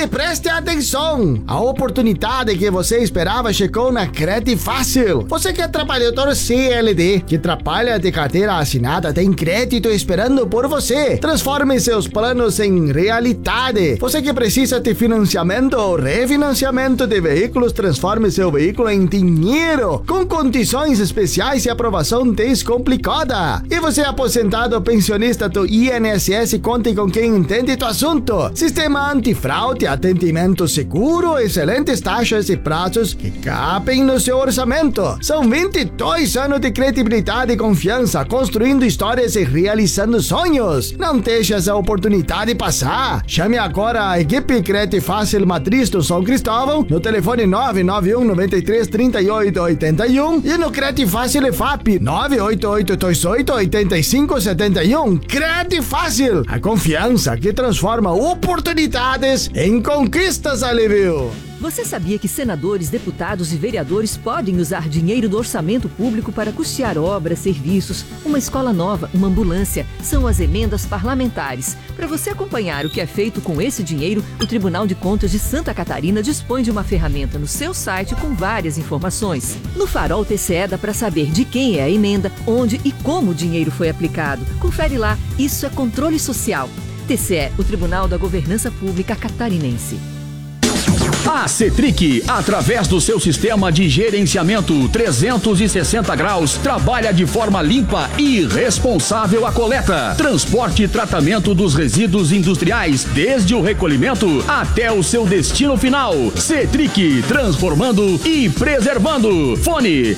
E preste atenção! A oportunidade que você esperava chegou na Credit Fácil. Você que é trabalhador CLT, que trabalha de carteira assinada, tem crédito esperando por você. Transforme seus planos em realidade. Você que precisa de financiamento ou refinanciamento de veículos, transforme seu veículo em dinheiro, com condições especiais e aprovação descomplicada. E você aposentado ou pensionista do INSS, conte com quem entende do assunto. Sistema antifraude, atendimento seguro, excelentes taxas e prazos que cabem no seu orçamento. São 22 anos de credibilidade e confiança, construindo histórias e realizando sonhos. Não deixe essa oportunidade passar. Chame agora a equipe Credit Fácil Matriz do São Cristóvão no telefone 991 93 38 81 e no Credit Fácil EFAP 988 28 85 71. Credit Fácil, a confiança que transforma oportunidades em conquistas, Alívio. Você sabia que senadores, deputados e vereadores podem usar dinheiro do orçamento público para custear obras, serviços, uma escola nova, uma ambulância? São as emendas parlamentares. Para você acompanhar o que é feito com esse dinheiro, o Tribunal de Contas de Santa Catarina dispõe de uma ferramenta no seu site com várias informações. No Farol TCE dá para saber de quem é a emenda, onde e como o dinheiro foi aplicado. Confere lá, isso é controle social. TCE, o Tribunal da Governança Pública Catarinense. A Cetric, através do seu sistema de gerenciamento 360 graus, trabalha de forma limpa e responsável a coleta, transporte e tratamento dos resíduos industriais, desde o recolhimento até o seu destino final. Cetric, transformando e preservando. Fone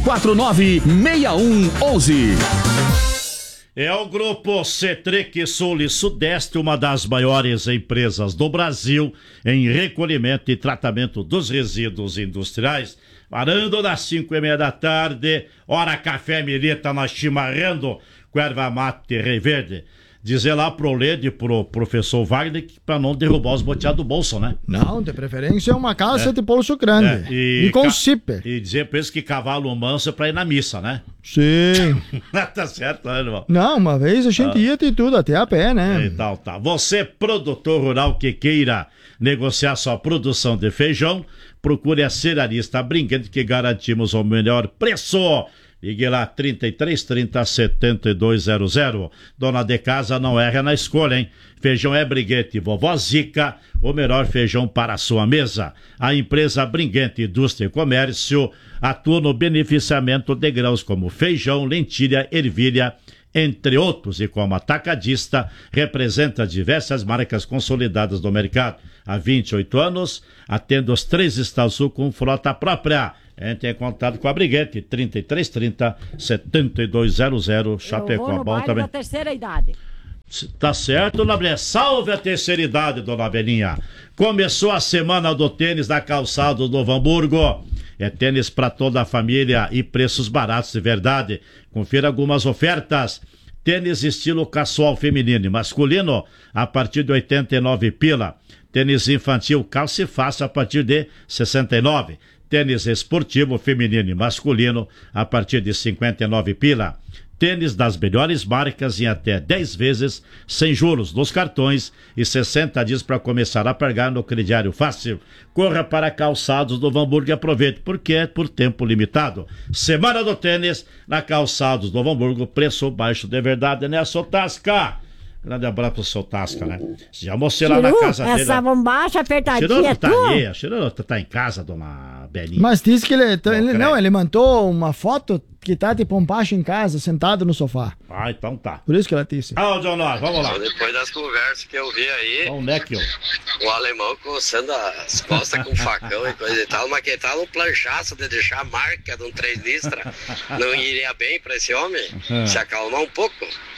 249-6111. É o Grupo Cetric Sul e Sudeste, uma das maiores empresas do Brasil em recolhimento e tratamento dos resíduos industriais. Varando das 5:30 da tarde, hora café milita, nós chimarrando com erva mate e rei verde. Dizer lá pro Lede e pro professor Wagner que pra não derrubar os boteados do bolso, né? Não, de preferência uma calça de bolso grande. E com zíper. E dizer pra eles que cavalo manso é pra ir na missa, né? Sim. Tá certo, né, irmão? Não, uma vez a gente ia de tudo, até a pé, né? Então tá. Você, produtor rural que queira negociar sua produção de feijão, procure a Cerealista Brinquedo que garantimos o melhor preço. Ligue lá, 33 30 7200. Dona de casa não erra na escolha, hein? Feijão é Briguete Vovó Zica, o melhor feijão para a sua mesa. A empresa Briguete Indústria e Comércio atua no beneficiamento de grãos como feijão, lentilha, ervilha, entre outros, e como atacadista, representa diversas marcas consolidadas do mercado. Há 28 anos, atende os 3 estados sul com frota própria. Entre em contato com a Briguete, 33 30 7200, Chapecó. Bom também. Da terceira idade. Tá certo, dona Belinha. Salve a terceira idade, dona Belinha. Começou a semana do tênis da Calçada do Novo Hamburgo. É tênis para toda a família e preços baratos de verdade. Confira algumas ofertas. Tênis estilo casual feminino e masculino a partir de 89 pila. Tênis infantil calça e fácil a partir de 69. Tênis esportivo feminino e masculino a partir de 59 pila. Tênis das melhores marcas em até 10 vezes sem juros nos cartões e 60 dias para começar a pagar no crediário fácil. Corra para Calçados do Hamburgo e aproveite, porque é por tempo limitado. Semana do Tênis na Calçados do Hamburgo, preço baixo de verdade, né, seu Tasca? Grande abraço pro seu Tasca, né? Já mostrei lá na casa dele. Essa bombacha apertadinha é tua? Cheirou tá em casa, dona Belinha. Mas disse que ele mandou uma foto que tá de pombacha em casa, sentado no sofá. Ah, então tá. Por isso que ela disse. Leonor, vamos lá. Depois das conversas que eu vi aí, onde é que eu? o alemão coçando as costas com facão e coisa e tal, mas que tal um planchaço de deixar a marca de um 3 listras? Não iria bem pra esse homem? Se acalmar um pouco?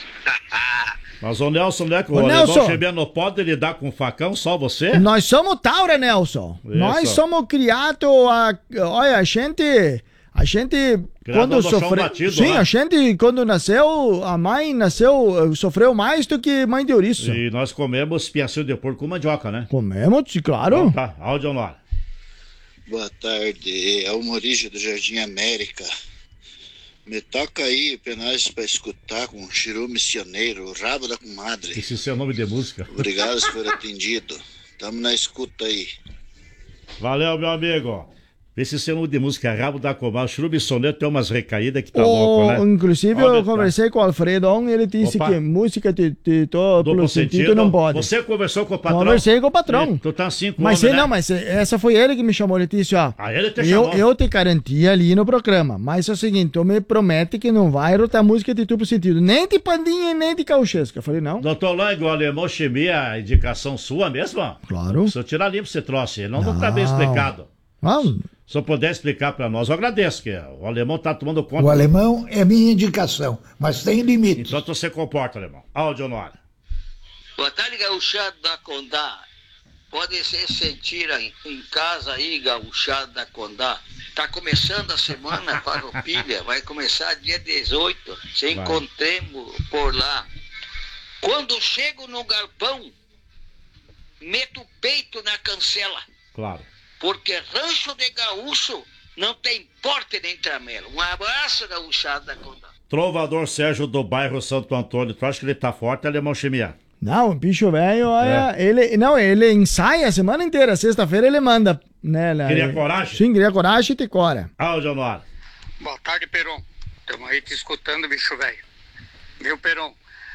Mas o Nelson, né? O alemão chegando pode lidar com facão, só você? Nós somos Taura, Nelson. Isso. Nós somos criados olha, a gente quando sofreu... Sim, né? A gente quando nasceu, a mãe sofreu mais do que mãe de ouriço. E nós comemos piacinho de porco com mandioca, né? Comemos, claro. Então tá, áudio Honor. Boa tarde, é o Maurício do Jardim América. Me toca aí penais para escutar com o Chiru Missioneiro, o Rabo da Comadre. Esse é o seu nome de música. Obrigado por atendido. Tamo na escuta aí. Valeu, meu amigo. Vê se você não de música Rabo da Comal. Churume Soneto tem umas recaídas que tá louco, né? Inclusive, eu conversei com o Alfredo ontem, ele disse que música de duplo sentido não pode. Você conversou com o patrão? Conversei com o patrão. Tu tá 5 anos, né? Não, mas essa foi ele que me chamou, ele disse, ó. Ele te chamou? Eu te garanti ali no programa, mas é o seguinte, tu me promete que não vai rotar música de duplo sentido, nem de Pandinha e nem de Cauchesca. Eu falei, não. Doutor Lang, o Alemão Chimia, a indicação sua mesmo? Claro. Se eu tirar limpo, você trouxe. Ele não tá bem explicado. Se eu puder explicar para nós, eu agradeço, que o Alemão tá tomando conta. O Alemão é minha indicação, mas tem limite. Então você comporta, Alemão. Áudio no ar. Boa tarde, gauchado da Condá. Pode se sentir em casa aí, gauchado da Condá. Tá começando a semana Farroupilha, vai começar dia 18. Se encontremos por lá. Quando chego no galpão, meto o peito na cancela. Claro. Porque rancho de gaúcho não tem porte nem tramelo. Um abraço, gauchado da Condá. Trovador Sérgio do bairro Santo Antônio. Tu acha que ele tá forte, Alemão Chimia? Não, o bicho velho, olha, ele ensaia a semana inteira. Sexta-feira ele manda, né? Cria coragem? Sim, cria coragem e te cora. Áudio no ar. Boa tarde, Peron. Estamos aí te escutando, bicho velho. Viu, Peron?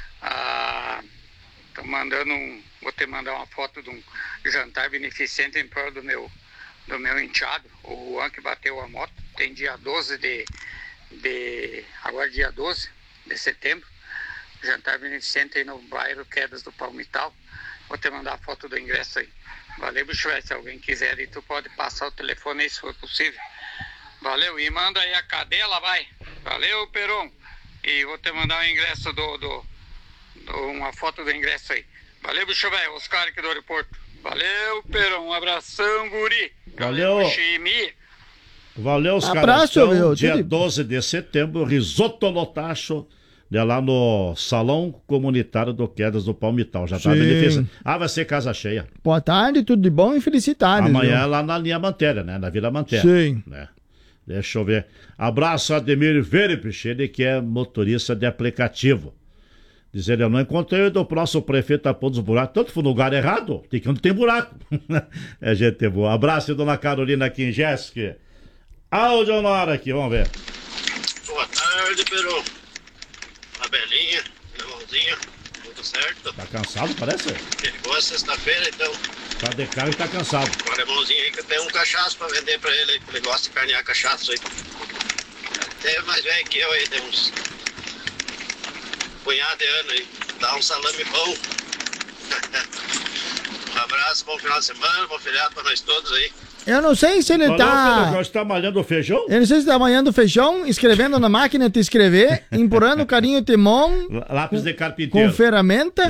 Tô mandando vou te mandar uma foto de um jantar beneficente em prol do meu enteado, o Juan, que bateu a moto. Tem dia 12 agora dia 12 de setembro, jantar beneficente aí no bairro Quedas do Palmital. Vou te mandar a foto do ingresso aí. Valeu, bicho, se alguém quiser aí, tu pode passar o telefone aí se for possível. Valeu, e manda aí a cadela, vai. Valeu, Peron. E vou te mandar o ingresso uma foto do ingresso aí. Valeu, bicho velho, Oscar aqui do aeroporto. Valeu, Peron, um abração, guri. Valeu. Valeu, os abraço, meu. Dia 12 de setembro, risoto no tacho, lá no Salão Comunitário do Quedas do Palmital. Já tá benefício. Vai ser casa cheia. Boa tarde, tudo de bom e felicidades. Amanhã lá na linha Mantéria, né? Na Vila Mantéria. Sim. Né? Deixa eu ver. Abraço a Ademir Veripich, ele que é motorista de aplicativo. Diz ele, eu não encontrei o próximo prefeito tapando os buracos. Tanto foi no lugar errado, tem que não tem buraco. É gente boa. Abraço, dona Carolina Kinjeski. Áudio na hora aqui, vamos ver. Boa tarde, Peru. A Belinha, irmãozinho, tudo certo? Tá cansado, parece? Ele gosta sexta-feira, então. Tá de carro e tá cansado. O irmãozinho aí que tem um cachaço pra vender pra ele, ele gosta de carnear cachaço aí. Até mais velho que eu aí, tem uns punhado de ano aí, dá um salame bom. Um abraço, bom final de semana, bom feriado pra nós todos aí. Eu não sei se ele Você tá malhando feijão? Eu não sei se tá malhando feijão, escrevendo na máquina de escrever, empurrando carinho timão. Lápis de carpinteiro. Com ferramenta.